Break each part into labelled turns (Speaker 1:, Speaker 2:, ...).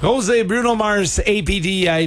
Speaker 1: Rosé, Bruno Mars, APD, à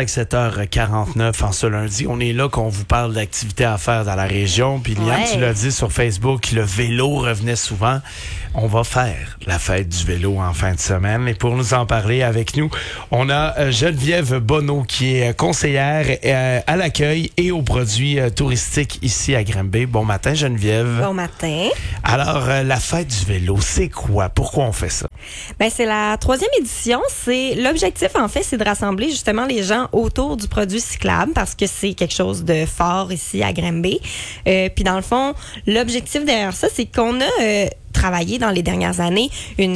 Speaker 1: 7h49 en ce lundi. On est là qu'on vous parle d'activités à faire dans la région. Puis Liam, tu l'as dit sur Facebook, le vélo revenait souvent. On va faire la fête du vélo en fin de semaine. Et pour nous en parler avec nous, on a Geneviève Bonneau qui est conseillère à l'accueil et aux produits touristiques ici à Granby. Bon matin, Geneviève.
Speaker 2: Bon matin.
Speaker 1: Alors, la fête du vélo, c'est quoi? Pourquoi on fait ça?
Speaker 2: Ben, c'est la 3e édition. L'objectif, en fait, c'est de rassembler justement les gens autour du produit cyclable parce que c'est quelque chose de fort ici à Granby. Puis dans le fond, l'objectif derrière ça, c'est qu'on a travaillé dans les dernières années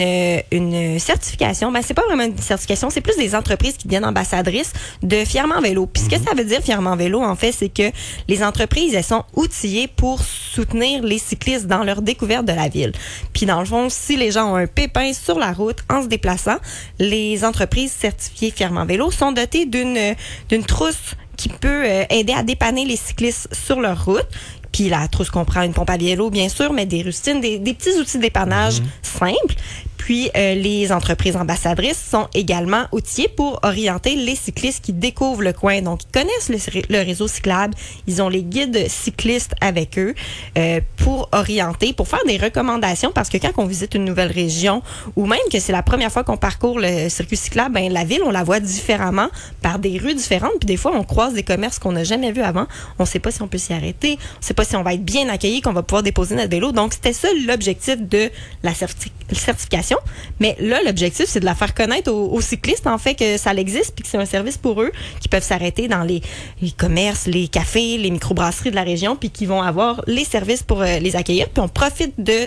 Speaker 2: une certification. Ben, c'est pas vraiment une certification, c'est plus des entreprises qui deviennent ambassadrices de Fièrement Vélo. Puis ce que ça veut dire Fièrement Vélo, en fait, c'est que les entreprises, elles sont outillées pour soutenir les cyclistes dans leur découverte de la ville. Puis dans le fond, si les gens ont un pépin sur la route en se déplaçant, les entreprises certifiées Fièrement Vélo sont dotées d'une trousse qui peut aider à dépanner les cyclistes sur leur route. Puis la trousse comprend une pompe à vélo, bien sûr, mais des rustines, des petits outils de dépannage simples. Puis les entreprises ambassadrices sont également outillées pour orienter les cyclistes qui découvrent le coin. Donc, ils connaissent le réseau cyclable. Ils ont les guides cyclistes avec eux pour orienter, pour faire des recommandations. Parce que quand on visite une nouvelle région ou même que c'est la première fois qu'on parcourt le circuit cyclable, ben la ville, on la voit différemment par des rues différentes. Puis des fois, on croise des commerces qu'on n'a jamais vus avant. On ne sait pas si on peut s'y arrêter. On ne sait pas si on va être bien accueilli, qu'on va pouvoir déposer notre vélo. Donc, c'était ça l'objectif de la certification. Mais là, l'objectif, c'est de la faire connaître aux cyclistes, en fait, que ça existe puis que c'est un service pour eux qui peuvent s'arrêter dans les commerces, les cafés, les microbrasseries de la région puis qui vont avoir les services pour les accueillir. Puis on profite de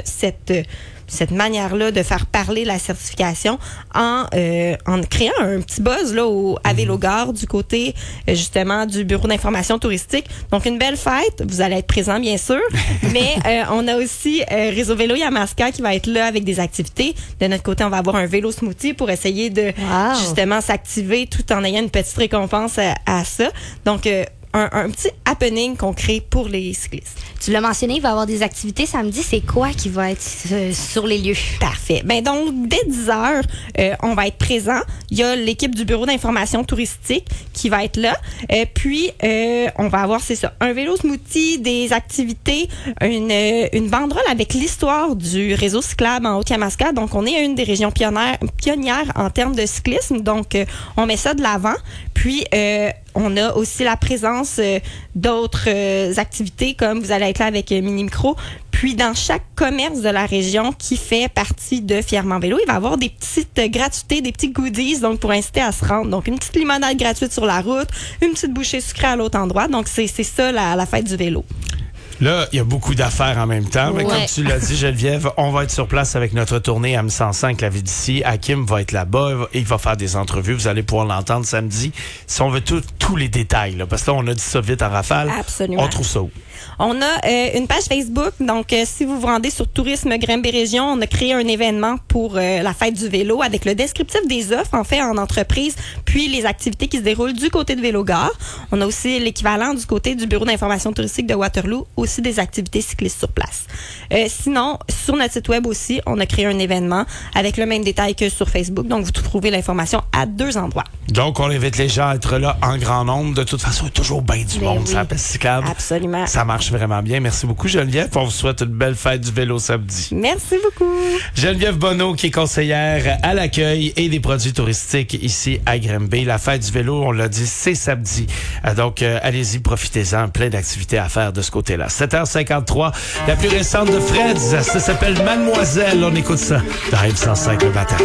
Speaker 2: cette manière-là de faire parler la certification en créant un petit buzz là à Vélogare du côté justement du bureau d'information touristique. Donc une belle fête, vous allez être présents bien sûr, mais on a aussi Réseau Vélo Yamaska qui va être là avec des activités. De notre côté, on va avoir un vélo smoothie pour essayer de justement s'activer tout en ayant une petite récompense à ça. Donc un petit happening qu'on crée pour les cyclistes.
Speaker 3: Tu l'as mentionné, il va y avoir des activités samedi. C'est quoi qui va être sur les lieux?
Speaker 2: Parfait. Ben donc, dès 10h, on va être présent. Il y a l'équipe du bureau d'information touristique qui va être là. Puis, on va avoir, c'est ça, un vélo smoothie, des activités, une banderole avec l'histoire du réseau cyclable en Haute-Yamaska. Donc, on est une des régions pionnières en termes de cyclisme. Donc, on met ça de l'avant. Puis, on a aussi la présence d'autres activités comme vous allez être là avec Mini Micro. Puis dans chaque commerce de la région qui fait partie de Fièrement Vélo, il va y avoir des petites gratuités, des petits goodies donc pour inciter à se rendre. Donc une petite limonade gratuite sur la route, une petite bouchée sucrée à l'autre endroit. Donc c'est ça la fête du vélo.
Speaker 1: Là, il y a beaucoup d'affaires en même temps. Mais comme tu l'as dit, Geneviève, on va être sur place avec notre tournée AM105, la vie d'ici. Hakim va être là-bas. Il va faire des entrevues. Vous allez pouvoir l'entendre samedi. Si on veut tous les détails, là, parce que là, on a dit ça vite en rafale.
Speaker 2: Absolument.
Speaker 1: On trouve ça où?
Speaker 2: On a une page Facebook. Donc, si vous vous rendez sur Tourisme Granby Région, on a créé un événement pour la fête du vélo avec le descriptif des offres, en fait, en entreprise, puis les activités qui se déroulent du côté de Vélogare. On a aussi l'équivalent du côté du bureau d'information touristique de Waterloo, aussi des activités cyclistes sur place. Sinon, sur notre site web aussi, on a créé un événement avec le même détail que sur Facebook. Donc, vous trouvez l'information à 2 endroits.
Speaker 1: Donc, on invite les gens à être là en grand nombre. De toute façon, il y a toujours bien du monde sur la piste cyclable.
Speaker 2: Absolument.
Speaker 1: Ça marche vraiment bien. Merci beaucoup, Geneviève. On vous souhaite une belle fête du vélo samedi.
Speaker 2: Merci beaucoup.
Speaker 1: Geneviève Bonneau, qui est conseillère à l'accueil et des produits touristiques ici à Granby. La fête du vélo, on l'a dit, c'est samedi. Donc, allez-y, profitez-en. Plein d'activités à faire de ce côté-là. 7h53, la plus récente de Fred's. Ça s'appelle Mademoiselle. On écoute ça dans M105 le matin.